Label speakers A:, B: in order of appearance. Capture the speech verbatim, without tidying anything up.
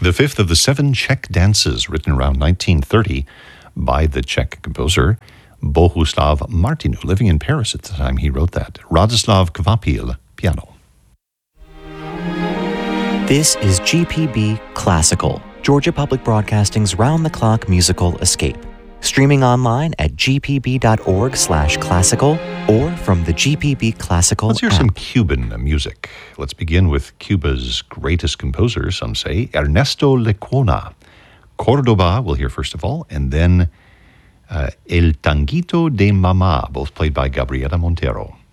A: the fifth of the seven Czech dances written around nineteen thirty by the Czech composer Bohuslav Martinu, living in Paris at the time he wrote that. Radoslav Kvapil, piano.
B: This is G P B Classical, Georgia Public Broadcasting's round-the-clock musical escape. Streaming online at g p b dot org slash classical or from the G P B Classical
A: Let's hear
B: app.
A: some Cuban music. Let's begin with Cuba's greatest composer, some say, Ernesto Lecuona. Cordoba, we'll hear first of all, and then uh, El Tanguito de Mamá, both played by Gabriela Montero.